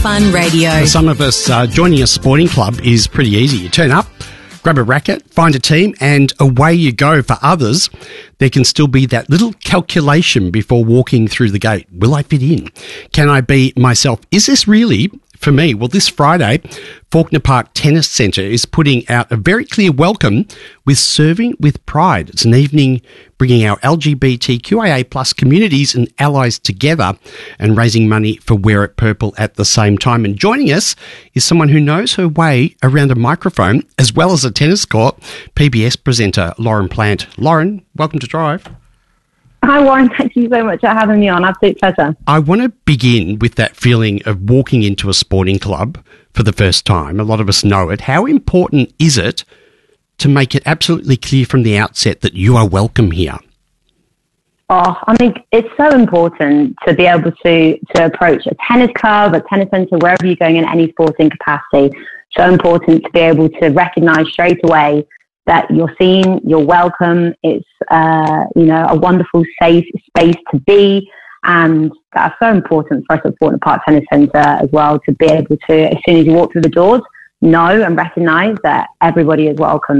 Fun Radio. For some of us, joining a sporting club is pretty easy. You turn up, grab a racket, find a team, and away you go. For others, there can still be that little calculation before walking through the gate. Will I fit in? Can I be myself? Is this really for me? Well, this Friday, Fawkner Park Tennis Centre is putting out a very clear welcome with Serving with Pride. It's an evening bringing our LGBTQIA plus communities and allies together and raising money for Wear It Purple at the same time. And joining us is someone who knows her way around a microphone as well as a tennis court, PBS presenter Lauren Plant. Lauren, welcome to Drive. Hi, Warren. Thank you so much for having me on. Absolute pleasure. I want to begin with that feeling of walking into a sporting club for the first time. A lot of us know it. How important is it to make it absolutely clear from the outset that you are welcome here? Oh, I think it's so important to be able to approach a tennis club, a tennis centre, wherever you're going in any sporting capacity. So important to be able to recognise straight away that you're seen, you're welcome. It's, a wonderful, safe space to be. And that's so important for us at Fawkner Park Tennis Centre as well, to be able to, as soon as you walk through the doors, know and recognise that everybody is welcome.